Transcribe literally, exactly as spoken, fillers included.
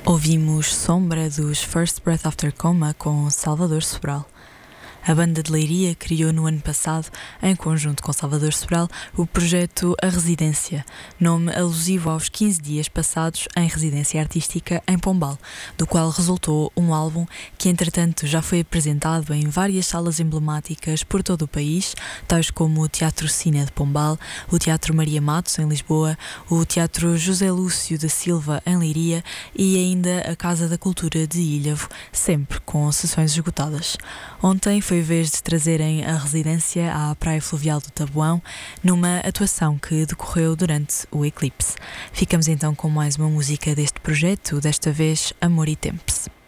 Ouvimos Sombra dos First Breath After Coma com Salvador Sobral. A banda de Leiria criou no ano passado, em conjunto com Salvador Sobral, o projeto A Residência, nome alusivo aos quinze dias passados em residência artística em Pombal, do qual resultou um álbum que entretanto já foi apresentado em várias salas emblemáticas por todo o país, tais como o Teatro Cine de Pombal, o Teatro Maria Matos em Lisboa, o Teatro José Lúcio da Silva em Leiria e ainda a Casa da Cultura de Ilhavo, sempre com sessões esgotadas. Ontem foi vez de trazerem a residência à Praia Fluvial do Taboão, numa atuação que decorreu durante o eclipse. Ficamos então com mais uma música deste projeto, desta vez Amor e Tempos.